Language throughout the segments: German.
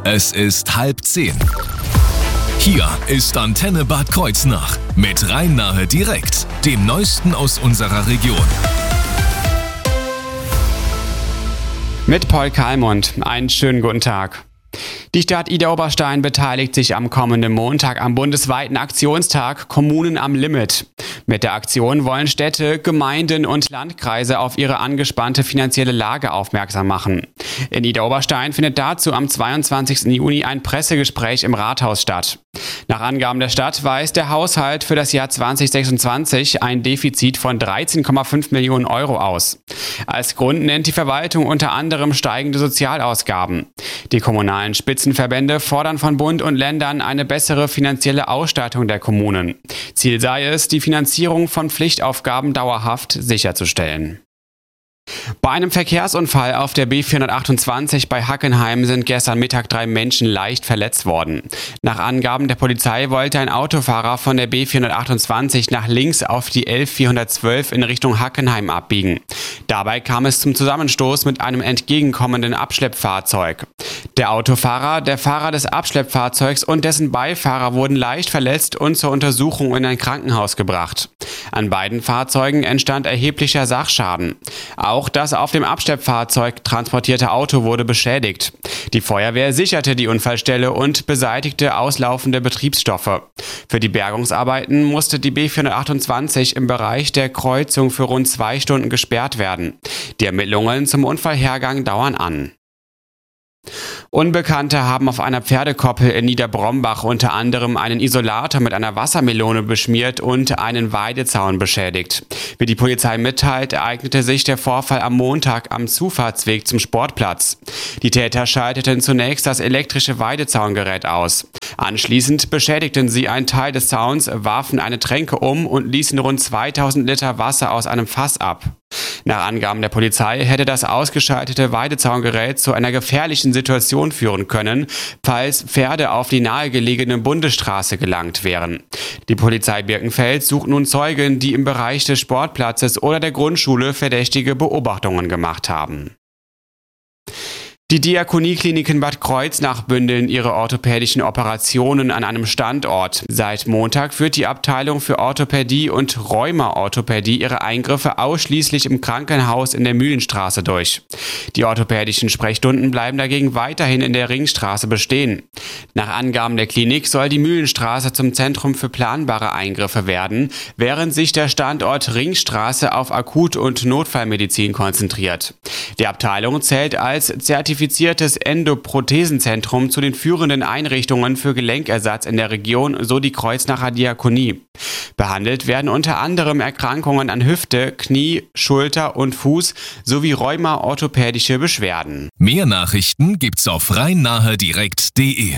Es ist 9:30. Hier ist Antenne Bad Kreuznach mit Rhein-Nahe direkt, dem Neuesten aus unserer Region. Mit Paul Kalmund, einen schönen guten Tag. Die Stadt Idar-Oberstein beteiligt sich am kommenden Montag am bundesweiten Aktionstag Kommunen am Limit. Mit der Aktion wollen Städte, Gemeinden und Landkreise auf ihre angespannte finanzielle Lage aufmerksam machen. In Idar-Oberstein findet dazu am 22. Juni ein Pressegespräch im Rathaus statt. Nach Angaben der Stadt weist der Haushalt für das Jahr 2026 ein Defizit von 13,5 Millionen Euro aus. Als Grund nennt die Verwaltung unter anderem steigende Sozialausgaben. Die kommunalen Spitzenverbände fordern von Bund und Ländern eine bessere finanzielle Ausstattung der Kommunen. Ziel sei es, die Finanzierung von Pflichtaufgaben dauerhaft sicherzustellen. Bei einem Verkehrsunfall auf der B428 bei Hackenheim sind gestern Mittag 3 Menschen leicht verletzt worden. Nach Angaben der Polizei wollte ein Autofahrer von der B428 nach links auf die L412 in Richtung Hackenheim abbiegen. Dabei kam es zum Zusammenstoß mit einem entgegenkommenden Abschleppfahrzeug. Der Autofahrer, der Fahrer des Abschleppfahrzeugs und dessen Beifahrer wurden leicht verletzt und zur Untersuchung in ein Krankenhaus gebracht. An beiden Fahrzeugen entstand erheblicher Sachschaden. Auch das auf dem Abschleppfahrzeug transportierte Auto wurde beschädigt. Die Feuerwehr sicherte die Unfallstelle und beseitigte auslaufende Betriebsstoffe. Für die Bergungsarbeiten musste die B428 im Bereich der Kreuzung für rund 2 Stunden gesperrt werden. Die Ermittlungen zum Unfallhergang dauern an. Unbekannte haben auf einer Pferdekoppel in Niederbrombach unter anderem einen Isolator mit einer Wassermelone beschmiert und einen Weidezaun beschädigt. Wie die Polizei mitteilt, ereignete sich der Vorfall am Montag am Zufahrtsweg zum Sportplatz. Die Täter schalteten zunächst das elektrische Weidezaungerät aus. Anschließend beschädigten sie einen Teil des Zauns, warfen eine Tränke um und ließen rund 2000 Liter Wasser aus einem Fass ab. Nach Angaben der Polizei hätte das ausgeschaltete Weidezaungerät zu einer gefährlichen Situation führen können, falls Pferde auf die nahegelegene Bundesstraße gelangt wären. Die Polizei Birkenfeld sucht nun Zeugen, die im Bereich des Sportplatzes oder der Grundschule verdächtige Beobachtungen gemacht haben. Die Diakoniekliniken Bad Kreuznach bündeln ihre orthopädischen Operationen an einem Standort. Seit Montag führt die Abteilung für Orthopädie und Rheuma-Orthopädie ihre Eingriffe ausschließlich im Krankenhaus in der Mühlenstraße durch. Die orthopädischen Sprechstunden bleiben dagegen weiterhin in der Ringstraße bestehen. Nach Angaben der Klinik soll die Mühlenstraße zum Zentrum für planbare Eingriffe werden, während sich der Standort Ringstraße auf Akut- und Notfallmedizin konzentriert. Die Abteilung zählt als zertifiziertes Endoprothesenzentrum zu den führenden Einrichtungen für Gelenkersatz in der Region, so die Kreuznacher Diakonie. Behandelt werden unter anderem Erkrankungen an Hüfte, Knie, Schulter und Fuß sowie rheuma-orthopädische Beschwerden. Mehr Nachrichten gibt's auf rhein-nahe-direkt.de.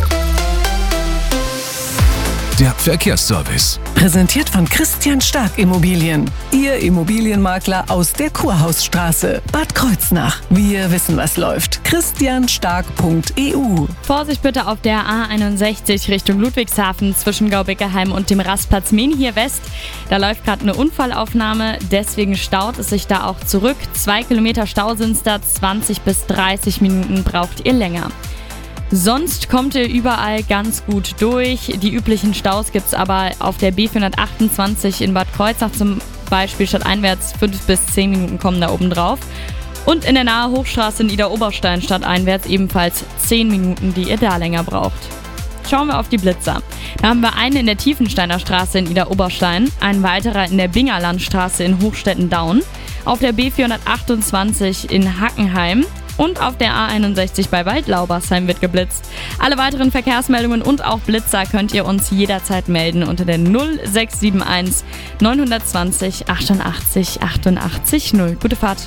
Der Verkehrsservice. Präsentiert von Christian Stark Immobilien. Ihr Immobilienmakler aus der Kurhausstraße. Bad Kreuznach. Wir wissen, was läuft. christianstark.eu. Vorsicht bitte auf der A61 Richtung Ludwigshafen zwischen Gaubeckerheim und dem Rastplatz Menhir West. Da läuft gerade eine Unfallaufnahme, deswegen staut es sich da auch zurück. 2 Kilometer Stau sind es da, 20 bis 30 Minuten braucht ihr länger. Sonst kommt ihr überall ganz gut durch. Die üblichen Staus gibt es aber auf der B428 in Bad Kreuznach zum Beispiel stadteinwärts 5 bis 10 Minuten kommen da oben drauf. Und in der Nahe Hochstraße in Idar-Oberstein stadteinwärts ebenfalls 10 Minuten, die ihr da länger braucht. Schauen wir auf die Blitzer. Da haben wir einen in der Tiefensteiner Straße in Idar-Oberstein, einen weiterer in der Bingerlandstraße in Hochstetten-Daun, auf der B428 in Hackenheim, und auf der A61 bei Waldlaubersheim wird geblitzt. Alle weiteren Verkehrsmeldungen und auch Blitzer könnt ihr uns jederzeit melden unter der 0671 920 88 88 0. Gute Fahrt.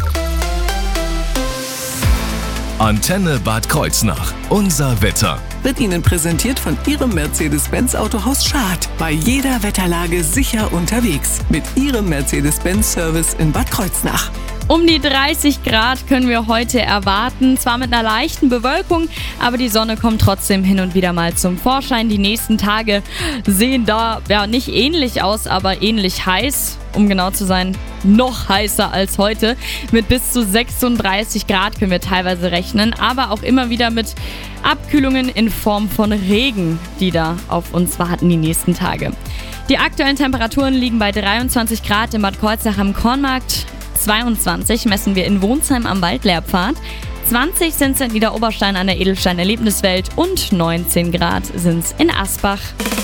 Antenne Bad Kreuznach. Unser Wetter. Wird Ihnen präsentiert von Ihrem Mercedes-Benz Autohaus Schad. Bei jeder Wetterlage sicher unterwegs. Mit Ihrem Mercedes-Benz Service in Bad Kreuznach. Um die 30 Grad können wir heute erwarten, zwar mit einer leichten Bewölkung, aber die Sonne kommt trotzdem hin und wieder mal zum Vorschein. Die nächsten Tage sehen da nicht ähnlich aus, aber ähnlich heiß, um genau zu sein, noch heißer als heute. Mit bis zu 36 Grad können wir teilweise rechnen, aber auch immer wieder mit Abkühlungen in Form von Regen, die da auf uns warten die nächsten Tage. Die aktuellen Temperaturen liegen bei 23 Grad in Bad Kreuznach am Kornmarkt. 22 messen wir in Wohnsheim am Waldlehrpfad, 20 sind es in Idar-Oberstein an der Edelstein-Erlebniswelt und 19 Grad sind es in Asbach.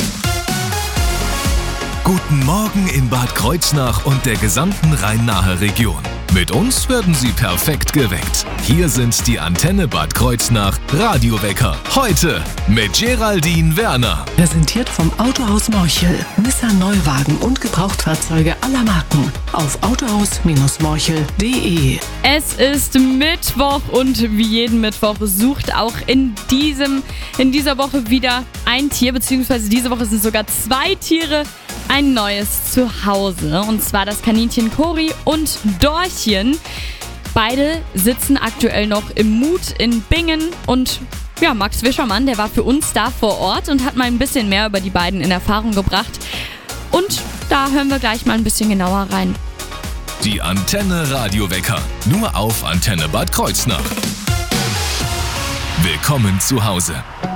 Guten Morgen in Bad Kreuznach und der gesamten Rhein-Nahe Region. Mit uns werden Sie perfekt geweckt. Hier sind die Antenne Bad Kreuznach Radiowecker. Heute mit Geraldine Werner. Präsentiert vom Autohaus Morchel. Nissan Neuwagen und Gebrauchtfahrzeuge aller Marken. Auf autohaus-morchel.de. Es ist Mittwoch und wie jeden Mittwoch sucht auch in dieser Woche wieder ein Tier, beziehungsweise diese Woche sind sogar 2 Tiere ein neues Zuhause. Und zwar das Kaninchen Cori und Dorchen. Beide sitzen aktuell noch im Mut in Bingen und Max Wischermann, der war für uns da vor Ort und hat mal ein bisschen mehr über die beiden in Erfahrung gebracht. Und da hören wir gleich mal ein bisschen genauer rein. Die Antenne Radiowecker, nur auf Antenne Bad Kreuznach. Willkommen zu Hause.